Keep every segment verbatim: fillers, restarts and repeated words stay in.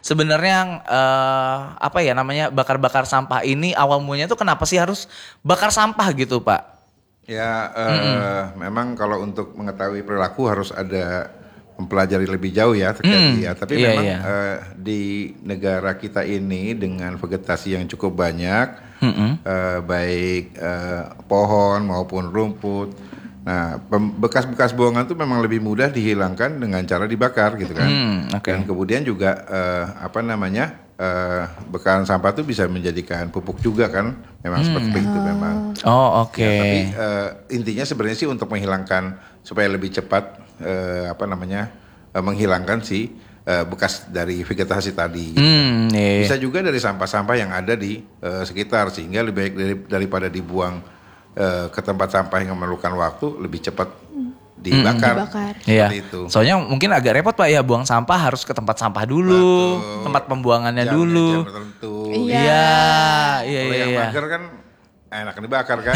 sebenarnya uh, apa ya namanya bakar-bakar sampah ini awal mulanya tuh kenapa sih harus bakar sampah gitu Pak? Ya uh, memang kalau untuk mengetahui perilaku harus ada mempelajari lebih jauh ya terkait mm, ya. Tapi iya, memang iya. Uh, di negara kita ini dengan vegetasi yang cukup banyak, mm-hmm. uh, baik uh, pohon maupun rumput. Nah, bekas-bekas buangan itu memang lebih mudah dihilangkan dengan cara dibakar gitu kan. Mm, okay. Dan kemudian juga uh, apa namanya uh, bekalan sampah itu bisa menjadikan pupuk juga kan. Memang mm. seperti itu memang. Oh oke. Okay. Ya, tapi uh, intinya sebenarnya sih untuk menghilangkan supaya lebih cepat uh, apa namanya uh, menghilangkan si uh, bekas dari vegetasi tadi. Gitu. Mm, yeah. Bisa juga dari sampah-sampah yang ada di uh, sekitar sehingga lebih baik dari, daripada dibuang ke tempat sampah yang memerlukan waktu lebih cepat dibakar. Hmm, dibakar. Iya. Itu. Soalnya mungkin agak repot Pak ya buang sampah harus ke tempat sampah dulu, betul. Tempat pembuangannya jam, dulu. Jam tertentu. Iya, iya, Kalau iya. yang mager kan enak dibakar kan.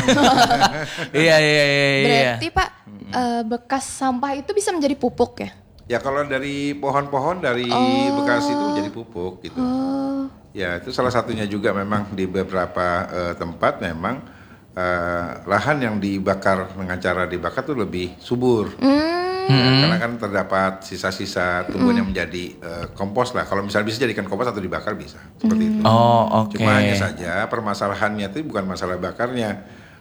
Iya, iya, iya. Berarti Pak uh, bekas sampah itu bisa menjadi pupuk ya? Ya kalau dari pohon-pohon dari oh. bekas itu menjadi pupuk gitu. Oh. Ya itu salah satunya juga memang di beberapa uh, tempat memang Uh, lahan yang dibakar dengan cara dibakar tuh lebih subur, mm. nah, karena kan terdapat sisa-sisa tumbuhan mm. yang menjadi uh, kompos lah. Kalau misalnya bisa jadikan kompos atau dibakar bisa seperti mm. itu. Oh, okay. Cuma hanya saja permasalahannya itu bukan masalah bakarnya.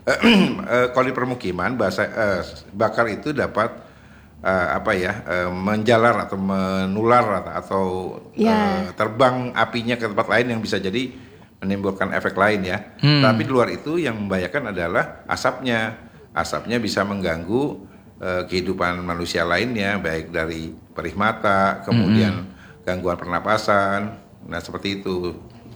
uh, kalau di permukiman bahasa uh, bakar itu dapat uh, apa ya uh, menjalar atau menular atau yeah. uh, terbang apinya ke tempat lain yang bisa jadi menimbulkan efek lain ya. Hmm. Tapi di luar itu yang membahayakan adalah asapnya. Asapnya bisa mengganggu uh, kehidupan manusia lainnya, baik dari perih mata, kemudian hmm. gangguan pernapasan. Nah seperti itu.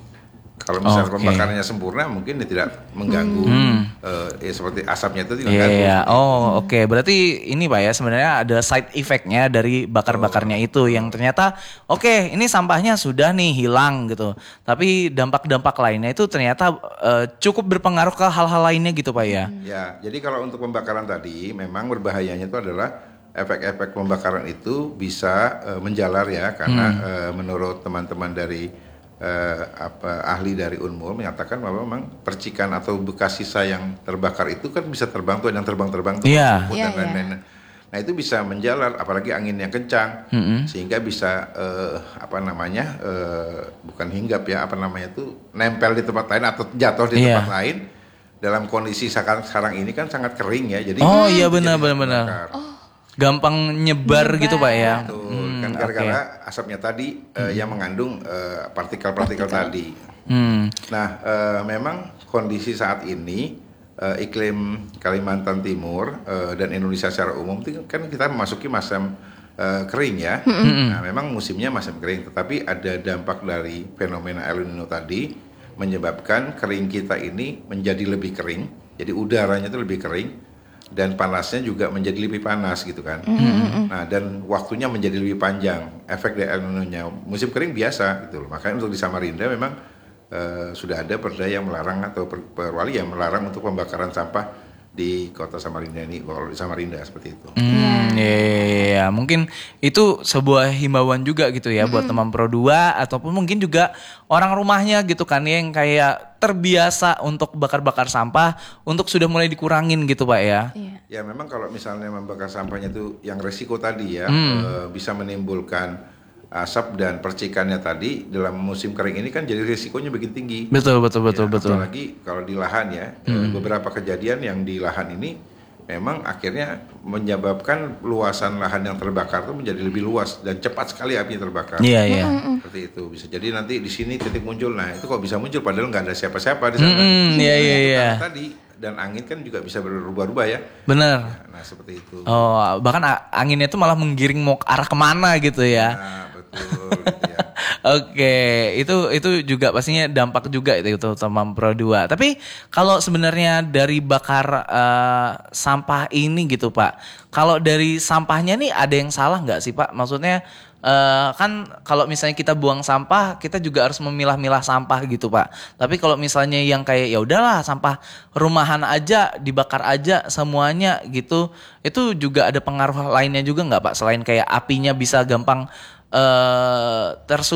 Kalau misalnya okay. pembakarannya sempurna, mungkin dia tidak mengganggu. Hmm. Uh, ya seperti asapnya itu tidak mengganggu. Yeah, yeah. Oh oke, okay. Berarti ini Pak ya sebenarnya ada side effect-nya dari bakar-bakarnya oh. itu yang ternyata oke okay, ini sampahnya sudah nih hilang gitu. Tapi dampak-dampak lainnya itu ternyata uh, cukup berpengaruh ke hal-hal lainnya gitu Pak ya. Ya, jadi kalau untuk pembakaran tadi memang berbahayanya itu adalah efek-efek pembakaran itu bisa uh, menjalar ya karena hmm. uh, menurut teman-teman dari Uh, apa ahli dari Unmul menyatakan bahwa memang percikan atau bekas sisa yang terbakar itu kan bisa terbang tuh, yang terbang-terbang tuh yeah. yeah, dan lain-lain. Yeah. Nah itu bisa menjalar, apalagi angin yang kencang, mm-hmm. sehingga bisa uh, apa namanya uh, bukan hinggap ya, apa namanya itu nempel di tempat lain atau jatuh di yeah. tempat lain. Dalam kondisi sekarang sekarang ini kan sangat kering ya, jadi oh iya benar-benar. Gampang nyebar, nyebar gitu Pak ya. Betul, hmm, kan gara-gara okay. asapnya tadi uh, yang mengandung uh, partikel-partikel Partikel. tadi. Hmm. Nah, uh, memang kondisi saat ini uh, iklim Kalimantan Timur uh, dan Indonesia secara umum itu kan kita memasuki masa uh, kering ya. Hmm. Nah, memang musimnya musim kering, tetapi ada dampak dari fenomena El Nino tadi menyebabkan kering kita ini menjadi lebih kering. Jadi udaranya itu lebih kering. Dan panasnya juga menjadi lebih panas gitu kan. Mm-hmm. Nah dan waktunya menjadi lebih panjang. Efek dari El Nino-nya musim kering biasa gitu loh. Makanya untuk di Samarinda memang uh, sudah ada perda yang melarang atau per, perwali yang melarang untuk pembakaran sampah di kota Samarinda ini, kalau di Samarinda seperti itu. Hmm, ya, ya, ya, mungkin itu sebuah himbauan juga gitu ya, hmm. buat teman Pro dua ataupun mungkin juga orang rumahnya gitu kan yang kayak terbiasa untuk bakar-bakar sampah untuk sudah mulai dikurangin gitu Pak ya. Ya memang kalau misalnya membakar sampahnya itu yang resiko tadi ya, hmm. e, bisa menimbulkan asap dan percikannya tadi dalam musim kering ini kan jadi risikonya begitu tinggi. Betul betul betul ya, betul. Apalagi kalau di lahan ya, hmm. beberapa kejadian yang di lahan ini memang akhirnya menyebabkan luasan lahan yang terbakar itu menjadi lebih luas dan cepat sekali apinya terbakar. Iya iya. Seperti itu bisa jadi nanti di sini titik muncul. Nah itu kok bisa muncul padahal nggak ada siapa-siapa di sana. Iya iya iya. Tadi dan angin kan juga bisa berubah-ubah ya. Benar. Nah seperti itu. Oh bahkan anginnya itu malah menggiring mau ke arah kemana gitu ya. Nah betul. Gitu ya. Oke, itu itu juga pastinya dampak juga itu, itu teman Pro dua. Tapi kalau sebenarnya dari bakar uh, sampah ini gitu Pak, kalau dari sampahnya nih ada yang salah nggak sih Pak? Maksudnya uh, kan kalau misalnya kita buang sampah, kita juga harus memilah-milah sampah gitu Pak. Tapi kalau misalnya yang kayak ya udahlah sampah rumahan aja dibakar aja semuanya gitu, itu juga ada pengaruh lainnya juga nggak Pak? Selain kayak apinya bisa gampang Uh, tersulut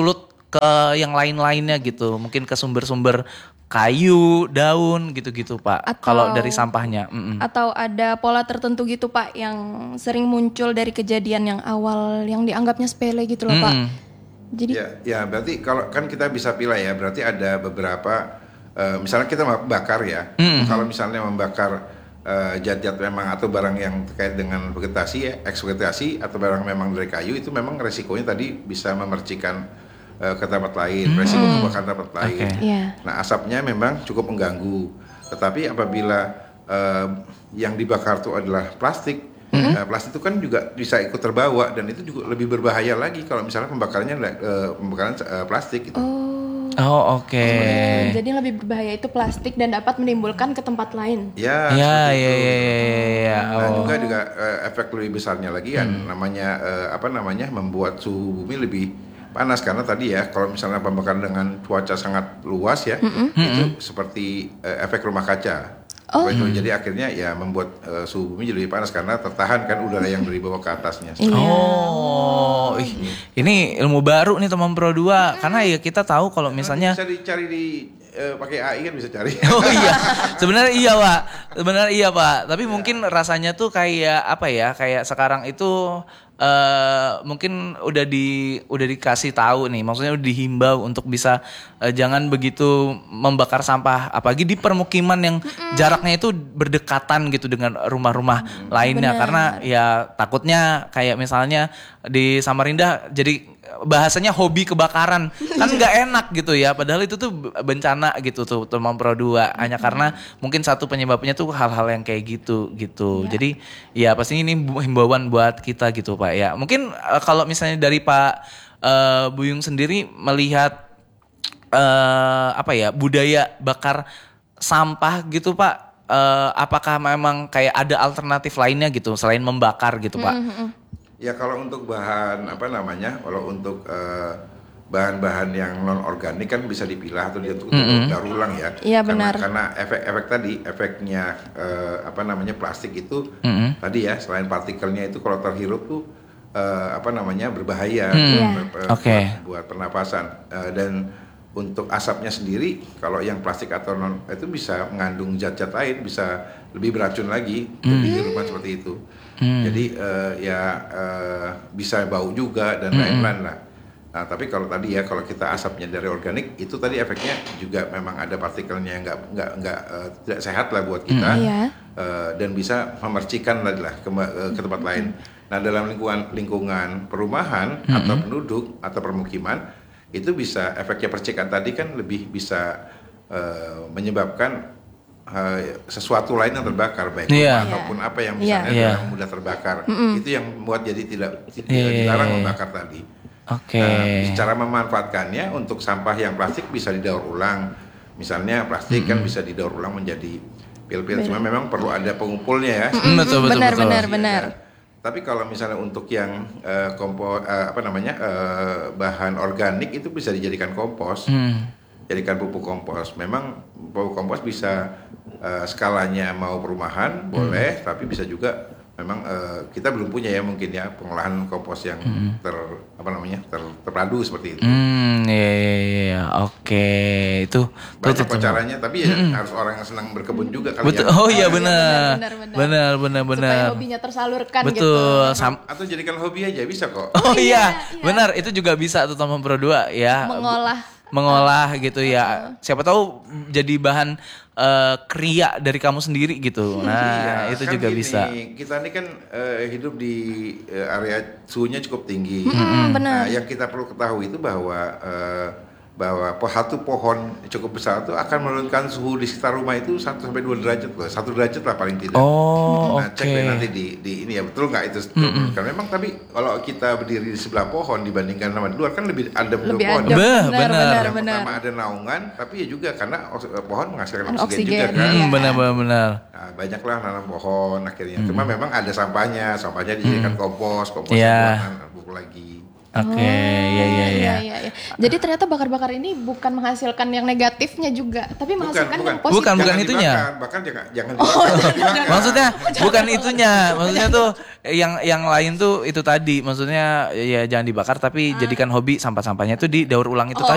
ke yang lain-lainnya gitu, mungkin ke sumber-sumber kayu, daun gitu-gitu Pak. Atau- Kalau dari sampahnya. Mm-mm. Atau ada pola tertentu gitu Pak yang sering muncul dari kejadian yang awal yang dianggapnya sepele gitu loh Pak. Mm-mm. Jadi Ya, ya berarti kalau kan kita bisa pilih ya, berarti ada beberapa eh, misalnya kita bakar ya. Kalau misalnya membakar eh, zat-zat memang atau barang yang terkait dengan vegetasi ya, ekspektasi atau barang memang dari kayu itu memang resikonya tadi bisa memercikan eh, ke tempat lain, resiko membakar tempat lain. Oke. Iya. Nah, asapnya memang cukup mengganggu. Tetapi apabila eh, yang dibakar itu adalah plastik, eh, plastik itu kan juga bisa ikut terbawa dan itu juga lebih berbahaya lagi kalau misalnya pembakarannya eh, pembakaran eh, plastik gitu. Oh oke. Eh, jadi lebih berbahaya itu plastik dan dapat menimbulkan ke tempat lain. Ya, Ya seperti ya itu. ya ya ya. Nah, Oh. juga juga eh, efek lebih besarnya lagi kan namanya eh, apa namanya membuat suhu bumi lebih panas karena tadi ya kalau misalnya pembakaran dengan cuaca sangat luas ya itu seperti eh, efek rumah kaca. Oh. Itu jadi akhirnya ya membuat eh, suhu bumi jadi lebih panas karena tertahan kan udara yang dari bawah ke atasnya. Iya. Oh, ih, ini ilmu baru nih teman Pro dua karena ya kita tahu kalau misalnya Bisa dicari di eh, pakai A I kan bisa cari. oh iya, sebenarnya iya Pak, sebenarnya iya Pak. Tapi mungkin rasanya tuh kayak apa ya? Kayak sekarang itu eh mungkin udah di udah dikasih tahu nih, maksudnya udah dihimbau untuk bisa eh, jangan begitu membakar sampah, apalagi di permukiman yang jaraknya itu berdekatan gitu dengan rumah-rumah lainnya, Benar. karena ya takutnya kayak misalnya di Samarinda jadi bahasanya hobi kebakaran kan nggak enak gitu ya, padahal itu tuh bencana gitu tuh teman Pro dua hanya karena mungkin satu penyebabnya tuh hal-hal yang kayak gitu gitu. Iya. Jadi ya pasti ini himbauan buat kita gitu Pak ya. Mungkin eh, kalau misalnya dari Pak eh, Buyung sendiri melihat eh, apa ya budaya bakar sampah gitu Pak, eh, apakah memang kayak ada alternatif lainnya gitu selain membakar gitu Pak? Ya kalau untuk bahan apa namanya, kalau untuk eh, bahan-bahan yang non organik kan bisa dipilah atau dia untuk daur ulang ya. Iya, Karena- benar. Karena efek-efek tadi, efeknya eh, apa namanya plastik itu Mm-mm. tadi ya selain partikelnya itu kalau terhirup tuh eh, apa namanya berbahaya Hmm. buat, Iya. eh, Oke. buat, buat pernapasan. Eh, dan untuk asapnya sendiri kalau yang plastik atau non itu bisa mengandung zat-zat lain, bisa lebih beracun lagi untuk dihirupkan seperti itu. Jadi eh, ya eh, bisa bau juga dan lain-lain lah. Nah, tapi kalau tadi ya kalau kita asapnya dari organik itu tadi efeknya juga memang ada partikelnya yang nggak nggak nggak eh, tidak sehat lah buat kita. Iya. Eh, dan bisa memercikan lagi lah ke, eh, ke tempat lain. Nah, dalam lingkungan lingkungan perumahan atau penduduk atau permukiman itu bisa efeknya percikan tadi kan lebih bisa eh, menyebabkan eh, sesuatu lain yang terbakar baik Iya. rumah ataupun apa yang Iya. misalnya Iya. yang mudah terbakar. Itu yang membuat jadi tidak tidak Iya, iya, dilarang iya. membakar tadi. Oke. Nah, cara memanfaatkannya untuk sampah yang plastik bisa didaur ulang. Misalnya plastik kan bisa didaur ulang menjadi pil-pil, cuma memang perlu ada pengumpulnya ya. Mm, betul betul Benar, betul. benar. Iya. Tapi kalau misalnya untuk yang eh, kompo eh, apa namanya eh, bahan organik itu bisa dijadikan kompos, Hmm. jadikan pupuk kompos. Memang pupuk kompos bisa eh, skalanya mau perumahan boleh, tapi bisa juga memang eh, kita belum punya ya mungkin ya pengolahan kompos yang ter apa namanya ter, terpadu seperti itu. Hmm, iya iya iya. Oke, itu tuh Banyak tuh, tuh. caranya, tapi ya harus orang yang senang berkebun juga kali Betul. ya. Oh iya iya, benar. benar, benar, Benar benar benar. Supaya hobinya tersalurkan gitu. Betul. Sam- Atau jadikan hobi aja bisa kok. Oh iya, iya. benar itu juga bisa tuh teman Pro dua ya. Mengolah. Mengolah gitu ya. Siapa tahu jadi bahan eh, kriya dari kamu sendiri gitu. Nah, Iya, itu kan juga gini, bisa. Kita ini kan eh, hidup di eh, area suhunya cukup tinggi. Hmm, benar. Nah, yang kita perlu ketahui itu bahwa eh, bahwa po- satu pohon cukup besar itu akan menurunkan suhu di sekitar rumah itu satu sampai dua derajat loh. satu derajat lah paling tidak. Oh, Nah, cek deh oke. nanti di, di ini ya betul nggak itu? Karena memang tapi kalau kita berdiri di sebelah pohon dibandingkan sama di luar kan lebih adem tuh Lebih pohon. adem. Beh, benar, benar. benar, Yang benar. pertama ada naungan, tapi ya juga karena os- pohon menghasilkan Kan oksigen, juga oksigen, kan. iya. Hmm, benar benar benar. Nah, banyaklah nanam pohon akhirnya. Cuma memang ada sampahnya, sampahnya dijadikan kompos, kompos Iya. buatan pupuk lagi. Oke, ya ya ya. Iya, iya. Jadi ternyata bakar-bakar ini bukan menghasilkan yang negatifnya juga, tapi menghasilkan bukan. yang positif. Bukan, bukan Jangan itunya. dibakar, bahkan jangan jangan dibakar. dibakar. Maksudnya bukan itunya, maksudnya tuh yang yang lain tuh itu tadi, maksudnya ya jangan dibakar tapi jadikan hobi sampah-sampahnya tuh di daur ulang itu Oh,